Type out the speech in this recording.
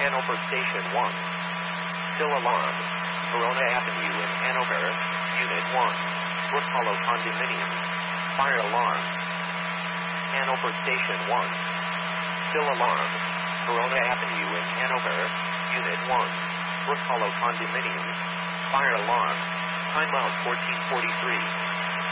Hanover Station 1. Still alarm. Verona Avenue in Hanover, Unit 1. Brook Hollow Condominium. Fire alarm. Hanover Station 1. Still alarm. Verona Avenue in Hanover, Unit 1. Brook Hollow Condominium. Fire alarm. Timeout 1443.